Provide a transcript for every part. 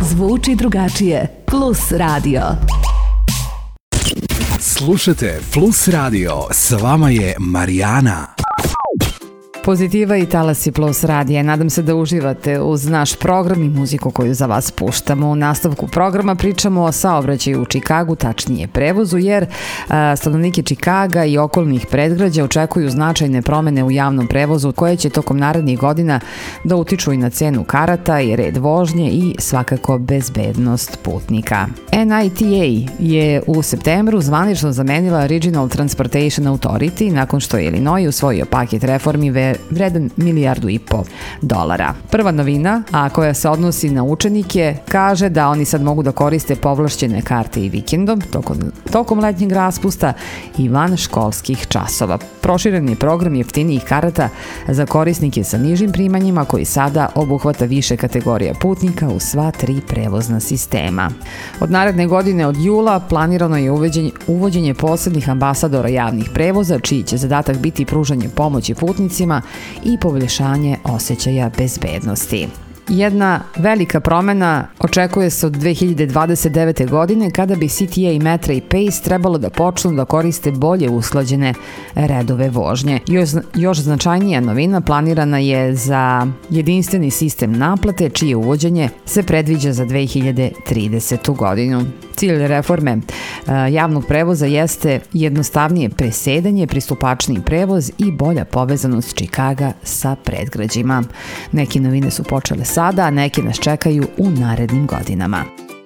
Zvuči drugačije. Plus radio. Slušajte Plus radio, s vama je Marijana. Pozitiva i Talasi Plus radija. Nadam se da uživate uz naš program i muziku koju za vas puštamo. U nastavku programa pričamo o saobraćaju u Čikagu, tačnije prevozu, jer stanovnike Čikaga i okolnih predgrađa očekuju značajne promene u javnom prevozu koje će tokom narednih godina da utiču i na cenu karata i red vožnje i svakako bezbednost putnika. NITA je u septembru zvanično zamenila Regional Transportation Authority nakon što je Illinois usvojio paket reformi vredan $1,5 milijardu. Prva novina, a koja se odnosi na učenike, kaže da oni sad mogu da koriste povlašćene karte i vikendom, tokom letnjeg raspusta i van školskih časova. Proširen je program jeftinijih karata za korisnike sa nižim primanjima koji sada obuhvata više kategorija putnika u sva 3 prevozna sistema. Od naredne godine, od jula, planirano je uvođenje posebnih ambasadora javnih prevoza, čiji će zadatak biti pružanje pomoći putnicima i poboljšanje osjećaja bezbednosti. Jedna velika promena očekuje se od 2029. godine kada bi CTA, Metra i Pace trebalo da počnu da koriste bolje usklađene redove vožnje. Još značajnija novina planirana je za jedinstveni sistem naplate, čije uvođenje se predviđa za 2030. godinu. Cilj reforme javnog prevoza jeste jednostavnije presedanje, pristupačniji prevoz i bolja povezanost Čikaga sa predgrađima. Neke novine su počele sada, a neke nas čekaju u narednim godinama.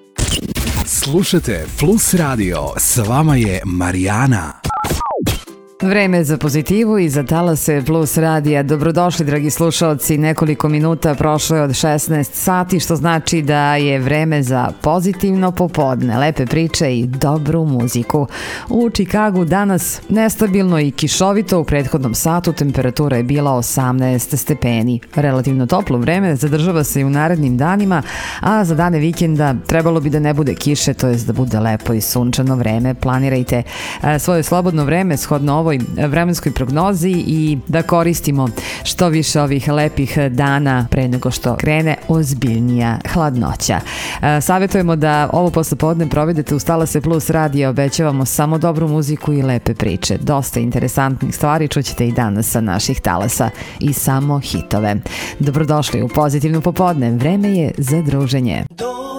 Slušajte Plus radio, s vama je Marijana. Vreme za pozitivu i za Talase Plus radija. Dobrodošli, dragi slušalci. Nekoliko minuta prošlo je od 16 sati, što znači da je vreme za pozitivno popodne, lepe priče i dobru muziku. U Čikagu danas nestabilno i kišovito. U prethodnom satu temperatura je bila 18 stepeni. Relativno toplo vreme zadržava se i u narednim danima, a za dane vikenda trebalo bi da ne bude kiše, to jest da bude lepo i sunčano vreme. Planirajte svoje slobodno vreme shodno ovoj vremenskoj prognozi i da koristimo što više ovih lepih dana pre nego što krene ozbiljnija hladnoća. Savjetujemo da ovo poslepodne provedete uz Talase Plus radio, obećavamo samo dobru muziku i lepe priče. Dosta interesantnih stvari čućete i danas sa naših talasa i samo hitove. Dobrodošli u pozitivno popodne, vreme je za druženje.